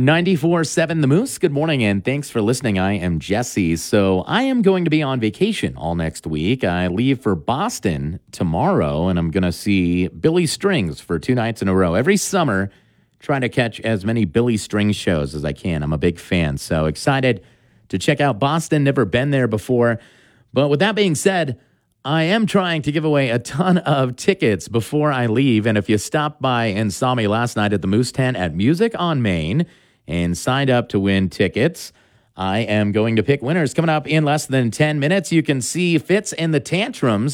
94.7 The Moose. Good morning, and thanks for listening. I am Jesse. So I am going to be on vacation all next week. I leave for Boston tomorrow, and I'm going to see Billy Strings for 2 nights in a row. Every summer, trying to catch as many Billy Strings shows as I can. I'm a big fan, so excited to check out Boston. Never been there before. But with that being said, I am trying to give away a ton of tickets before I leave. And if you stopped by and saw me last night at the Moose Tent at Music on Main and signed up to win tickets, I am going to pick winners coming up in less than 10 minutes. You can see Fitz and the Tantrums